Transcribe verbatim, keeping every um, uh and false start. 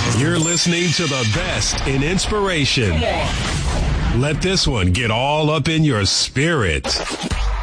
You're listening to the best in inspiration. Let this one get all up in your spirit.